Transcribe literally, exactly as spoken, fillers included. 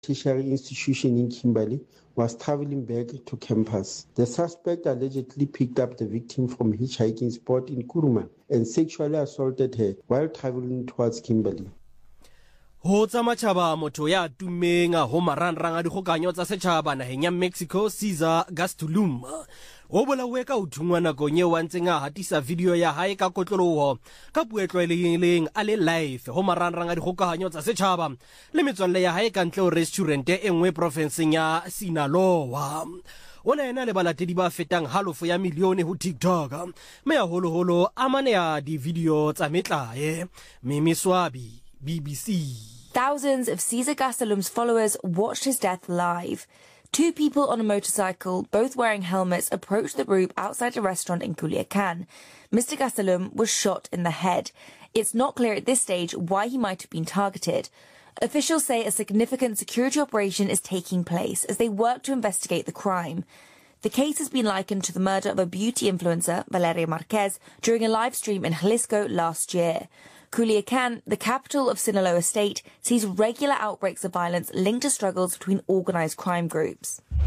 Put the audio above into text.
tertiary institution in Kimberley was traveling back to campus. The suspect allegedly picked up the victim from a hitchhiking spot in Kuruman and sexually assaulted her while traveling towards Kimberley. Ho tsa matjhaba motho ya tumeng ho marangrang a dikgokanyo tsa setjhaba naheng ya Mexico Cesar Gastelum o bolawe ka uthungwa nakong eo a ntseng a hatisa video ya hae ka kotloloho ka puo e tlwaelehileng a le live ho marangrang a dikgokanyo tsa setjhaba le metswalle ya hae ka ntle ho restaurant e nngwe provinceng ya Sinaloa. Ona ena le balatedi ba fetang halofo ya milione ho TikTok me ya holoholo a manea di video tsa metlae. Mimi Swabi, B B C. Thousands of Cesar Gastelum's followers watched his death live. Two people on a motorcycle, both wearing helmets, approached the group outside a restaurant in Culiacan. Mister Gastelum was shot in the head. It's not clear at this stage why he might have been targeted. Officials say a significant security operation is taking place as they work to investigate the crime. The case has been likened to the murder of a beauty influencer, Valeria Marquez, during a live stream in Jalisco last year. Culiacan, the capital of Sinaloa state, sees regular outbreaks of violence linked to struggles between organized crime groups.